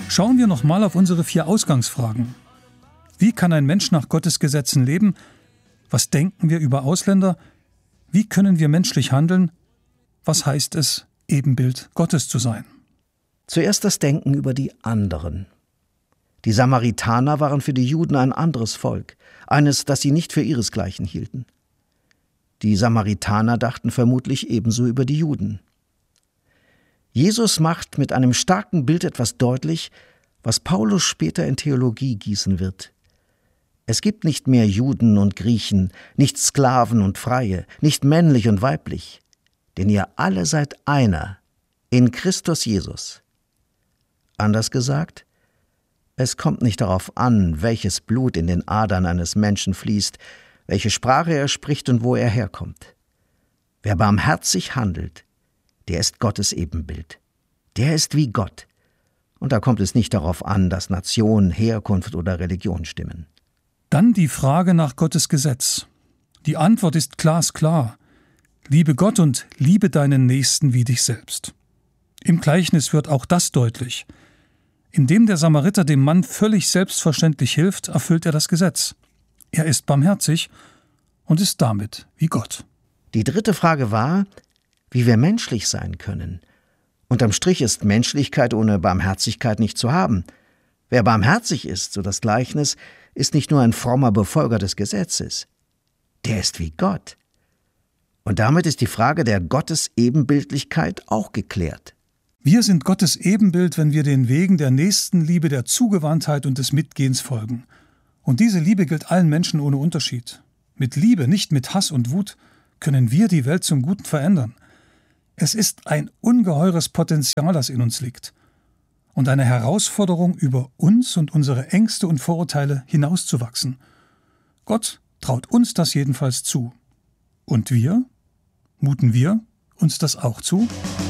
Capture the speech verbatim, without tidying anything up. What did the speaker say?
Schauen wir nochmal auf unsere vier Ausgangsfragen. Wie kann ein Mensch nach Gottes Gesetzen leben? Was denken wir über Ausländer? Wie können wir menschlich handeln? Was heißt es, Ebenbild Gottes zu sein? Zuerst das Denken über die anderen. Die Samaritaner waren für die Juden ein anderes Volk, eines, das sie nicht für ihresgleichen hielten. Die Samaritaner dachten vermutlich ebenso über die Juden. Jesus macht mit einem starken Bild etwas deutlich, was Paulus später in Theologie gießen wird. Es gibt nicht mehr Juden und Griechen, nicht Sklaven und Freie, nicht männlich und weiblich, denn ihr alle seid einer, in Christus Jesus. Anders gesagt, es kommt nicht darauf an, welches Blut in den Adern eines Menschen fließt, welche Sprache er spricht und wo er herkommt. Wer barmherzig handelt, der ist Gottes Ebenbild. Der ist wie Gott. Und da kommt es nicht darauf an, dass Nation, Herkunft oder Religion stimmen. Dann die Frage nach Gottes Gesetz. Die Antwort ist glasklar. Liebe Gott und liebe deinen Nächsten wie dich selbst. Im Gleichnis wird auch das deutlich. Indem der Samariter dem Mann völlig selbstverständlich hilft, erfüllt er das Gesetz. Er ist barmherzig und ist damit wie Gott. Die dritte Frage war, wie wir menschlich sein können. Unterm Strich ist Menschlichkeit ohne Barmherzigkeit nicht zu haben. Wer barmherzig ist, so das Gleichnis, ist nicht nur ein frommer Befolger des Gesetzes. Der ist wie Gott. Und damit ist die Frage der Gottesebenbildlichkeit auch geklärt. Wir sind Gottes Ebenbild, wenn wir den Wegen der Nächstenliebe, der Zugewandtheit und des Mitgehens folgen. Und diese Liebe gilt allen Menschen ohne Unterschied. Mit Liebe, nicht mit Hass und Wut, können wir die Welt zum Guten verändern. Es ist ein ungeheures Potenzial, das in uns liegt. Und eine Herausforderung, über uns und unsere Ängste und Vorurteile hinauszuwachsen. Gott traut uns das jedenfalls zu. Und wir? Muten wir uns das auch zu?